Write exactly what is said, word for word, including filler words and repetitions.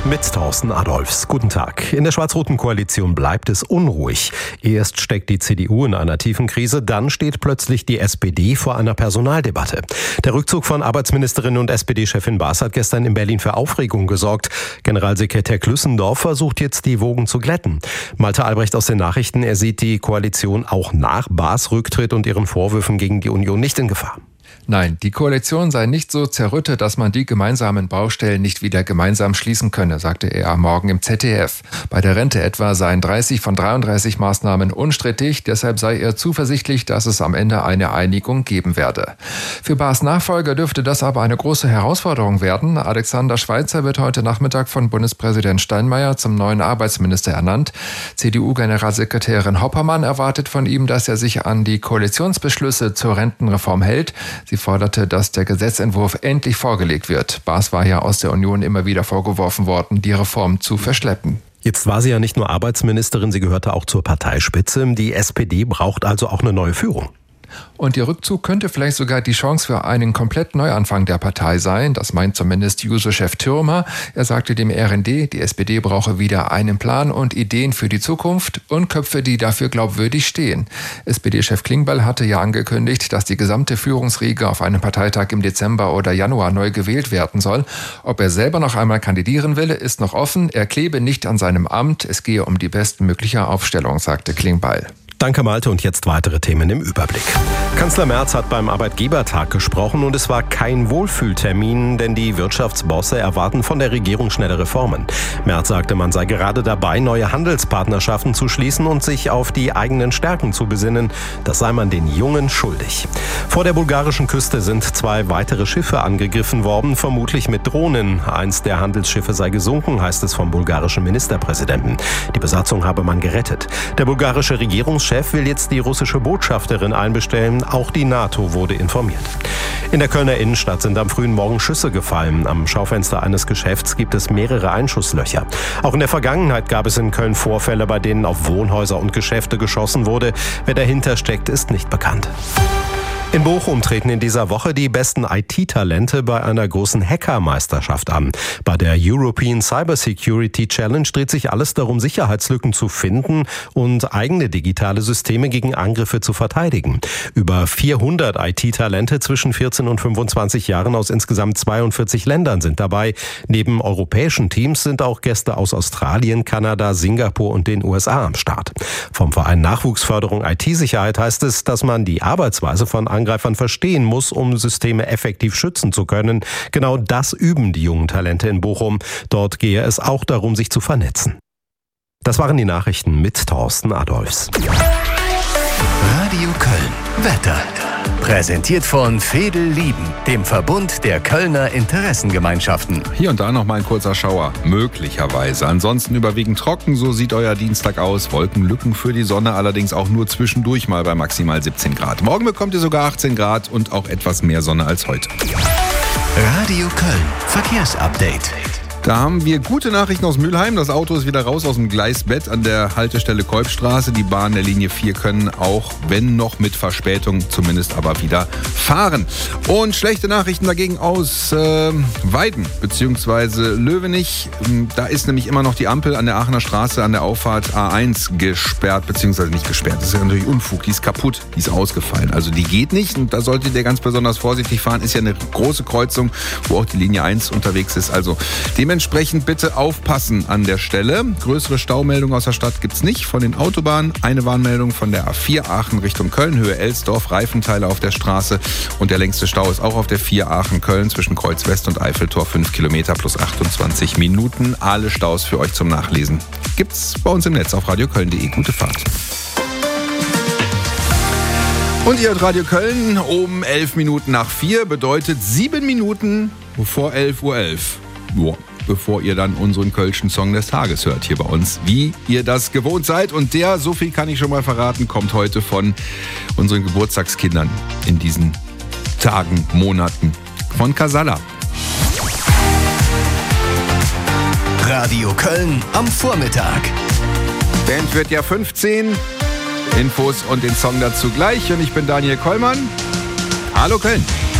Mit Thorsten Adolphs. Guten Tag. In der schwarz-roten Koalition bleibt es unruhig. Erst steckt die C D U in einer tiefen Krise, dann steht plötzlich die S P D vor einer Personaldebatte. Der Rückzug von Arbeitsministerin und S P D-Chefin Baas hat gestern in Berlin für Aufregung gesorgt. Generalsekretär Klüssendorf versucht jetzt, die Wogen zu glätten. Malte Albrecht aus den Nachrichten, er sieht die Koalition auch nach Baas Rücktritt und ihren Vorwürfen gegen die Union nicht in Gefahr. Nein, die Koalition sei nicht so zerrüttet, dass man die gemeinsamen Baustellen nicht wieder gemeinsam schließen könne, sagte er am Morgen im Z D F. Bei der Rente etwa seien dreißig von dreiunddreißig Maßnahmen unstrittig, deshalb sei er zuversichtlich, dass es am Ende eine Einigung geben werde. Für Baas Nachfolger dürfte das aber eine große Herausforderung werden. Alexander Schweitzer wird heute Nachmittag von Bundespräsident Steinmeier zum neuen Arbeitsminister ernannt. C D U-Generalsekretärin Hoppermann erwartet von ihm, dass er sich an die Koalitionsbeschlüsse zur Rentenreform hält. Sie forderte, dass der Gesetzentwurf endlich vorgelegt wird. Baas war ja aus der Union immer wieder vorgeworfen worden, die Reform zu verschleppen. Jetzt war sie ja nicht nur Arbeitsministerin, sie gehörte auch zur Parteispitze. Die S P D braucht also auch eine neue Führung. Und ihr Rückzug könnte vielleicht sogar die Chance für einen komplett Neuanfang der Partei sein. Das meint zumindest Juso-Chef Thürmer. Er sagte dem R N D, die S P D brauche wieder einen Plan und Ideen für die Zukunft und Köpfe, die dafür glaubwürdig stehen. S P D-Chef Klingbeil hatte ja angekündigt, dass die gesamte Führungsriege auf einem Parteitag im Dezember oder Januar neu gewählt werden soll. Ob er selber noch einmal kandidieren will, ist noch offen. Er klebe nicht an seinem Amt. Es gehe um die bestmögliche Aufstellung, sagte Klingbeil. Danke Malte und jetzt weitere Themen im Überblick. Kanzler Merz hat beim Arbeitgebertag gesprochen und es war kein Wohlfühltermin, denn die Wirtschaftsbosse erwarten von der Regierung schnelle Reformen. Merz sagte, man sei gerade dabei, neue Handelspartnerschaften zu schließen und sich auf die eigenen Stärken zu besinnen. Das sei man den Jungen schuldig. Vor der bulgarischen Küste sind zwei weitere Schiffe angegriffen worden, vermutlich mit Drohnen. Eins der Handelsschiffe sei gesunken, heißt es vom bulgarischen Ministerpräsidenten. Die Besatzung habe man gerettet. Der bulgarische Regierungschef Chef will jetzt die russische Botschafterin einbestellen. Auch die NATO wurde informiert. In der Kölner Innenstadt sind am frühen Morgen Schüsse gefallen. Am Schaufenster eines Geschäfts gibt es mehrere Einschusslöcher. Auch in der Vergangenheit gab es in Köln Vorfälle, bei denen auf Wohnhäuser und Geschäfte geschossen wurde. Wer dahinter steckt, ist nicht bekannt. In Bochum treten in dieser Woche die besten I T-Talente bei einer großen Hackermeisterschaft an. Bei der European Cybersecurity Challenge dreht sich alles darum, Sicherheitslücken zu finden und eigene digitale Systeme gegen Angriffe zu verteidigen. Über vierhundert I T-Talente zwischen vierzehn und fünfundzwanzig Jahren aus insgesamt zweiundvierzig Ländern sind dabei. Neben europäischen Teams sind auch Gäste aus Australien, Kanada, Singapur und den U S A am Start. Vom Verein Nachwuchsförderung I T-Sicherheit heißt es, dass man die Arbeitsweise von Angreifern verstehen muss, um Systeme effektiv schützen zu können. Genau das üben die jungen Talente in Bochum. Dort gehe es auch darum, sich zu vernetzen. Das waren die Nachrichten mit Thorsten Adolphs. Radio Köln. Wetter. Präsentiert von Veedel Lieben, dem Verbund der Kölner Interessengemeinschaften. Hier und da noch mal ein kurzer Schauer, möglicherweise. Ansonsten überwiegend trocken, so sieht euer Dienstag aus. Wolkenlücken für die Sonne, allerdings auch nur zwischendurch mal bei maximal siebzehn Grad. Morgen bekommt ihr sogar achtzehn Grad und auch etwas mehr Sonne als heute. Radio Köln. Verkehrsupdate. Da haben wir gute Nachrichten aus Mülheim. Das Auto ist wieder raus aus dem Gleisbett an der Haltestelle Kolbstraße. Die Bahnen der Linie vier können auch, wenn noch mit Verspätung, zumindest aber wieder fahren. Und schlechte Nachrichten dagegen aus äh, Weiden bzw. Löwenich. Da ist nämlich immer noch die Ampel an der Aachener Straße an der Auffahrt A eins gesperrt, beziehungsweise nicht gesperrt. Das ist ja natürlich Unfug. Die ist kaputt, die ist ausgefallen. Also die geht nicht und da solltet ihr ganz besonders vorsichtig fahren. Ist ja eine große Kreuzung, wo auch die Linie eins unterwegs ist. Also dementsprechend Dementsprechend bitte aufpassen an der Stelle. Größere Staumeldungen aus der Stadt gibt es nicht. Von den Autobahnen eine Warnmeldung von der A vier Aachen Richtung Köln, Höhe Elsdorf, Reifenteile auf der Straße. Und der längste Stau ist auch auf der vier Aachen-Köln zwischen Kreuz West und Eiffeltor. fünf Kilometer plus achtundzwanzig Minuten. Alle Staus für euch zum Nachlesen gibt's bei uns im Netz auf radioköln punkt de. Gute Fahrt. Und ihr hört Radio Köln um elf Minuten nach vier, bedeutet sieben Minuten vor elf Uhr elf. Boah. Bevor ihr dann unseren kölschen Song des Tages hört hier bei uns, wie ihr das gewohnt seid. Und der, so viel kann ich schon mal verraten, kommt heute von unseren Geburtstagskindern in diesen Tagen, Monaten. Von Casalla. Radio Köln am Vormittag. Band wird ja fünfzehn. Infos und den Song dazu gleich. Und ich bin Daniel Kollmann. Hallo Köln.